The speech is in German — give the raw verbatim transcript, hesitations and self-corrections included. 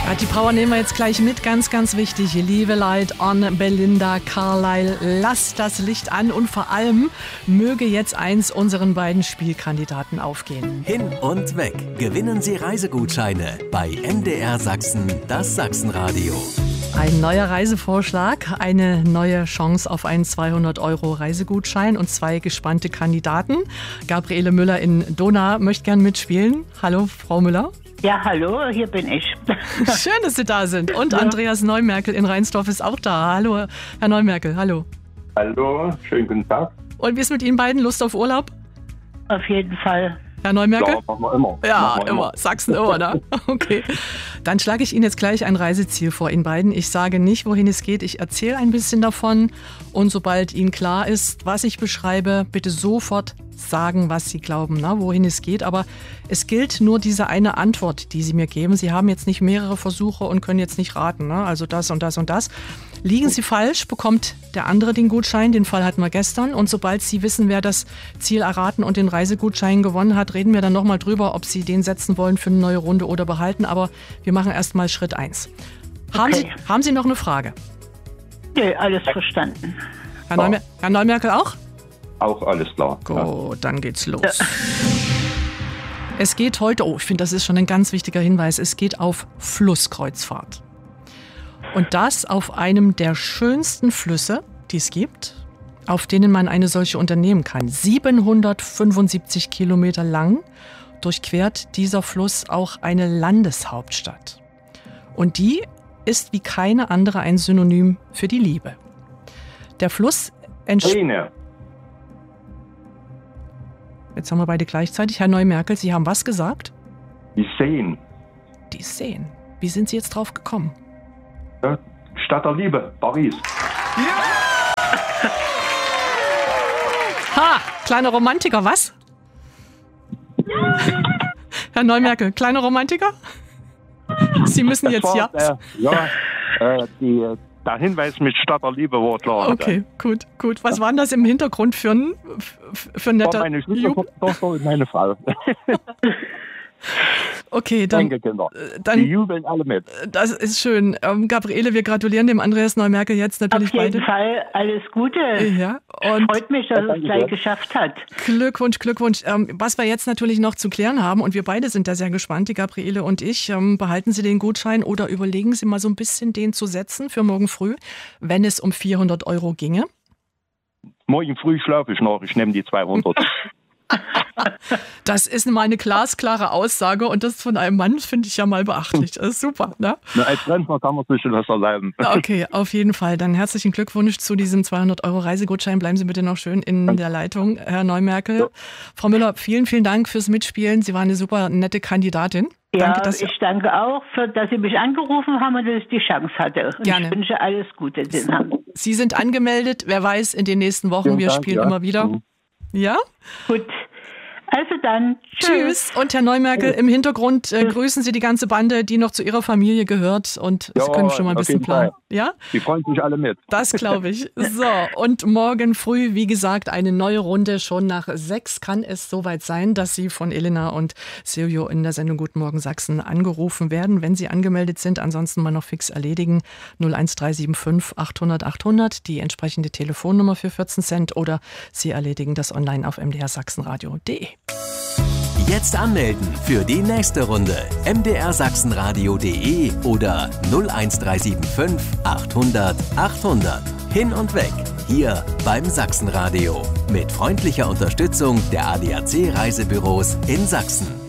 Ja, die Power nehmen wir jetzt gleich mit, ganz, ganz wichtig. Liebe Light on Belinda Carlisle, lasst das Licht an und vor allem möge jetzt eins unseren beiden Spielkandidaten aufgehen. Hin und weg. Gewinnen Sie Reisegutscheine bei M D R Sachsen, das Sachsenradio. Ein neuer Reisevorschlag, eine neue Chance auf einen zweihundert Euro Reisegutschein und zwei gespannte Kandidaten. Gabriele Müller in Dohna möchte gern mitspielen. Hallo, Frau Müller. Ja, hallo, hier bin ich. Schön, dass Sie da sind. Und ja. Andreas Neumerkel in Rheinsdorf ist auch da. Hallo, Herr Neumerkel, hallo. Hallo, schönen guten Tag. Und wie ist mit Ihnen beiden? Lust auf Urlaub? Auf jeden Fall. Herr Neumerkel? Ja, machen wir immer. Ja, machen wir immer. immer. Sachsen immer, ne? Okay. Dann schlage ich Ihnen jetzt gleich ein Reiseziel vor, Ihnen beiden. Ich sage nicht, wohin es geht. Ich erzähle ein bisschen davon. Und sobald Ihnen klar ist, was ich beschreibe, bitte sofort sagen, was Sie glauben, ne? Wohin es geht. Aber es gilt nur diese eine Antwort, die Sie mir geben. Sie haben jetzt nicht mehrere Versuche und können jetzt nicht raten, ne? Also das und das und das. Liegen Sie falsch, bekommt der andere den Gutschein. Den Fall hatten wir gestern. Und sobald Sie wissen, wer das Ziel erraten und den Reisegutschein gewonnen hat, reden wir dann nochmal drüber, ob Sie den setzen wollen für eine neue Runde oder behalten. Aber wir machen erst mal Schritt eins. Haben, Okay. Sie, haben Sie noch eine Frage? Nee, alles verstanden. Herr, Neumer- Herr Neumerkel auch? Auch alles klar. Ja. Gut, dann geht's los. Es geht heute, oh, ich finde, das ist schon ein ganz wichtiger Hinweis, es geht auf Flusskreuzfahrt. Und das auf einem der schönsten Flüsse, die es gibt, auf denen man eine solche unternehmen kann. siebenhundertfünfundsiebzig Kilometer lang durchquert dieser Fluss auch eine Landeshauptstadt. Und die ist wie keine andere ein Synonym für die Liebe. Der Fluss entsteht... Rhine. Jetzt haben wir beide gleichzeitig. Herr Neumerkel, Sie haben was gesagt? Die Seen. Die Seen. Wie sind Sie jetzt drauf gekommen? Ja. Stadt der Liebe, Paris. Ha! Kleiner Romantiker, was? Herr Neumerkel, kleiner Romantiker? Sie müssen Das jetzt war ja. Der, ja, äh, die, der Hinweis mit Stadt der Liebe war klar. Okay, gut, gut. Was war denn das im Hintergrund für ein, für ein Das netter war meine Jubel? Schwiegertochter und meine Frau. Okay, dann, Enkelkinder. Die dann jubeln alle mit. das ist schön. Ähm, Gabriele, wir gratulieren dem Andreas Neumerkel jetzt natürlich Auf jeden beide. Fall alles Gute. Ja, und Freut mich, dass Ja, es danke gleich sehr. geschafft hat. Glückwunsch, Glückwunsch. Ähm, was wir jetzt natürlich noch zu klären haben, und wir beide sind da sehr gespannt, die Gabriele und ich, ähm, behalten Sie den Gutschein oder überlegen Sie mal so ein bisschen, den zu setzen für morgen früh, wenn es um vierhundert Euro ginge? Morgen früh schlafe ich noch, ich nehme die zweihundert. Das ist mal eine glasklare Aussage und das von einem Mann finde ich ja mal beachtlich. Das ist super, ne? Na, als Rentner kann man sich das erlauben. Okay, auf jeden Fall. Dann herzlichen Glückwunsch zu diesem zweihundert Euro Reisegutschein. Bleiben Sie bitte noch schön in der Leitung, Herr Neumerkel. Ja. Frau Müller, vielen, vielen Dank fürs Mitspielen. Sie waren eine super nette Kandidatin. Ja, Danke, dass Sie ich danke auch, für, dass Sie mich angerufen haben und dass ich die Chance hatte. Und Gerne. ich wünsche alles Gute. Den haben. Sie sind angemeldet. Wer weiß, in den nächsten Wochen, Vielen wir Dank, spielen ja. immer wieder. Mhm. Ja? Gut. Also dann, tschüss. Tschüss. Und Herr Neumerkel, im Hintergrund äh, grüßen Sie die ganze Bande, die noch zu Ihrer Familie gehört. Und Sie Ja, können schon mal ein auf bisschen jeden planen. Fall. Ja? Die freuen sich alle mit. Das glaube ich. So, und morgen früh, wie gesagt, eine neue Runde. Schon nach sechs kann es soweit sein, dass Sie von Elena und Silvio in der Sendung Guten Morgen Sachsen angerufen werden, wenn Sie angemeldet sind. Ansonsten mal noch fix erledigen. null eins drei sieben fünf achthundert achthundert, die entsprechende Telefonnummer für vierzehn Cent. Oder Sie erledigen das online auf m d r sachsenradio punkt d e. Jetzt anmelden für die nächste Runde. m d r sachsenradio punkt d e oder null eins drei sieben fünf achthundert achthundert. Hin und weg. Hier beim Sachsenradio. Mit freundlicher Unterstützung der A D A C Reisebüros in Sachsen.